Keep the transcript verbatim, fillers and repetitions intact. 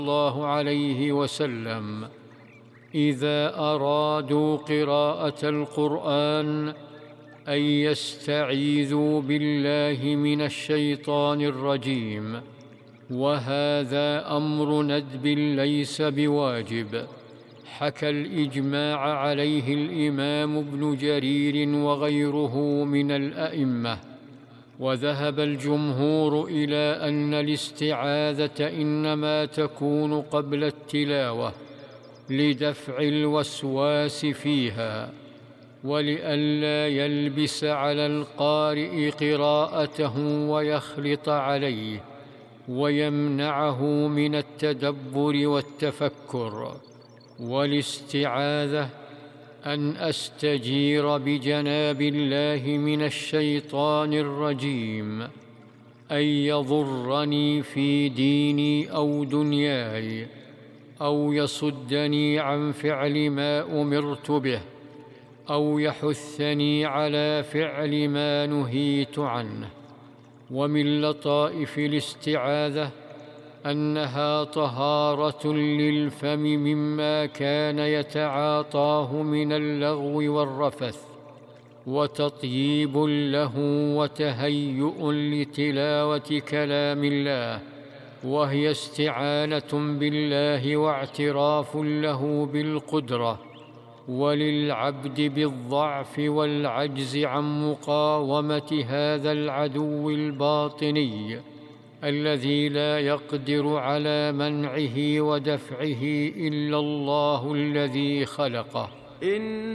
الله عليه وسلم إذا أرادوا قراءة القرآن أن يستعيذوا بالله من الشيطان الرجيم، وهذا أمر ندب ليس بواجب. حكى الإجماع عليه الإمام ابن جرير وغيره من الأئمة، وذهب الجمهور إلى أن الاستعاذة إنما تكون قبل التلاوة لدفع الوسواس فيها، ولئلا يلبس على القارئ قراءته ويخلط عليه ويمنعه من التدبر والتفكر. والاستعاذة أن أستجير بجناب الله من الشيطان الرجيم أن يضرني في ديني أو دنياي، أو يصدني عن فعل ما أمرت به، أو يحثني على فعل ما نهيت عنه. ومن لطائف الاستعاذة أنها طهارة للفم مما كان يتعاطاه من اللغو والرفث، وتطييب له وتهيؤ لتلاوة كلام الله، وهي استعانة بالله واعتراف له بالقدرة، وللعبد بالضعف والعجز عن مقاومة هذا العدو الباطني الذي لا يقدر على منعه ودفعه إلا الله الذي خلقه.